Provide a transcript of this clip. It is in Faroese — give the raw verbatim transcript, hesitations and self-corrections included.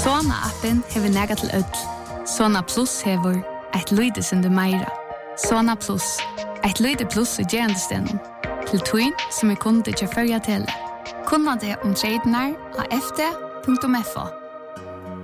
Sona-appen hever nega til ødel. Sona Plus hever et lyde som det meira. Sona Plus, et lyde pluss i gerandestenen. Til tøyn som er kunde til førja til. Kunna det om tredjenar av f d punktum f o.